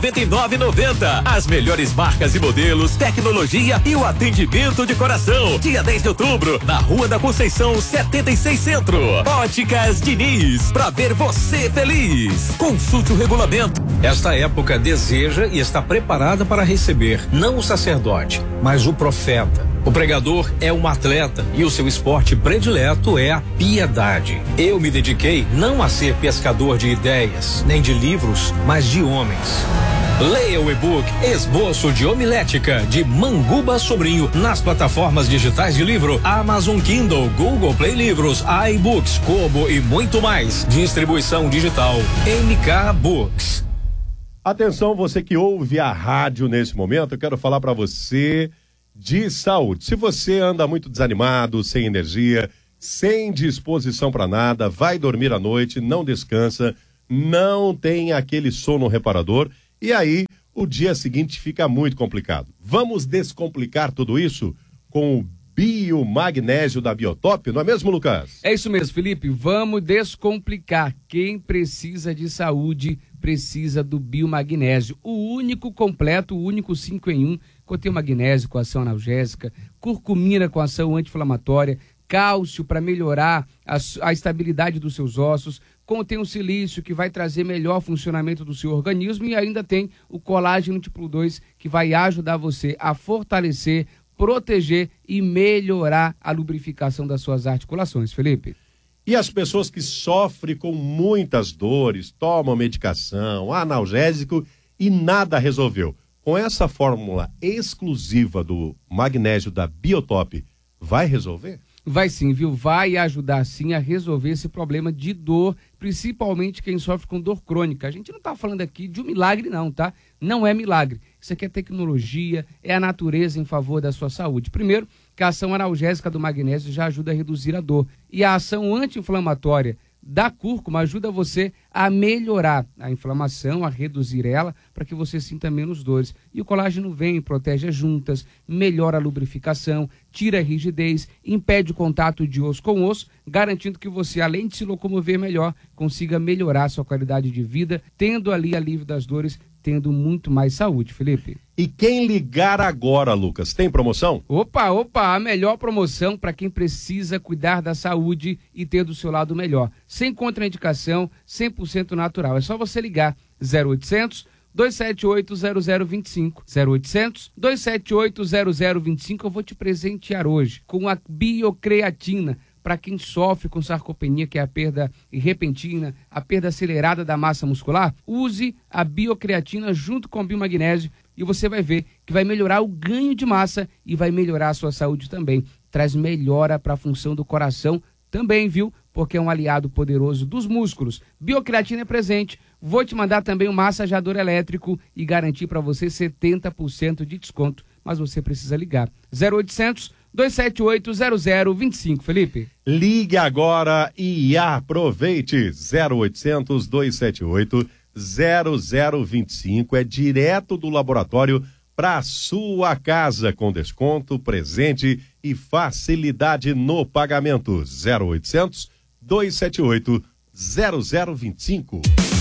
R$99,90. As melhores marcas e modelos, tecnologia e o atendimento de coração. Dia 10 de outubro, na Rua da Conceição, 76 Centro. Óticas Diniz, pra ver você feliz. Consulte o regulamento. Esta época deseja e está preparada para receber não o sacerdote, mas o profeta. O pregador é um atleta e o seu esporte predileto é a piedade. Eu me dediquei não a ser pescador de ideias, nem de livros, mas de homens. Leia o e-book Esboço de Homilética, de Manguba Sobrinho, nas plataformas digitais de livro Amazon Kindle, Google Play Livros, iBooks, Kobo e muito mais. Distribuição digital MK Books. Atenção, você que ouve a rádio nesse momento, eu quero falar para você de saúde. Se você anda muito desanimado, sem energia, sem disposição para nada, vai dormir à noite, não descansa, não tem aquele sono reparador, e aí o dia seguinte fica muito complicado. Vamos descomplicar tudo isso com o biomagnésio da Biotop, não é mesmo, Lucas? É isso mesmo, Felipe. Vamos descomplicar. Quem precisa de saúde precisa do biomagnésio. O único completo, o único 5 em 1, contém magnésio com ação analgésica, curcumina com ação anti-inflamatória, cálcio para melhorar a estabilidade dos seus ossos, contém o silício que vai trazer melhor funcionamento do seu organismo e ainda tem o colágeno tipo 2 que vai ajudar você a fortalecer, proteger e melhorar a lubrificação das suas articulações, Felipe. E as pessoas que sofrem com muitas dores, tomam medicação, analgésico e nada resolveu. Com essa fórmula exclusiva do magnésio da Biotop, vai resolver? Vai sim, viu? Vai ajudar sim a resolver esse problema de dor, principalmente quem sofre com dor crônica. A gente não está falando aqui de um milagre não, tá? Não é milagre. Isso aqui é tecnologia, é a natureza em favor da sua saúde. Primeiro, que a ação analgésica do magnésio já ajuda a reduzir a dor. E a ação anti-inflamatória da cúrcuma ajuda você a melhorar a inflamação, a reduzir ela, para que você sinta menos dores. E o colágeno vem e protege as juntas, melhora a lubrificação, tira a rigidez, impede o contato de osso com osso, garantindo que você, além de se locomover melhor, consiga melhorar a sua qualidade de vida, tendo ali alívio das dores, tendo muito mais saúde, Felipe. E quem ligar agora, Lucas, tem promoção? Opa, a melhor promoção para quem precisa cuidar da saúde e ter do seu lado melhor. Sem contraindicação, 100% natural. É só você ligar 0800 278 0025. 0800 278 0025. Eu vou te presentear hoje com a biocreatina. Para quem sofre com sarcopenia, que é a perda repentina, a perda acelerada da massa muscular, use a biocreatina junto com o biomagnésio e você vai ver que vai melhorar o ganho de massa e vai melhorar a sua saúde também. Traz melhora para a função do coração também, viu? Porque é um aliado poderoso dos músculos. Biocreatina é presente. Vou te mandar também um massageador elétrico e garantir para você 70% de desconto. Mas você precisa ligar. 0800 278 0025, Felipe. Ligue agora e aproveite. 0800 278 0025. É direto do laboratório para sua casa, com desconto, presente e facilidade no pagamento. 0800 278 0025.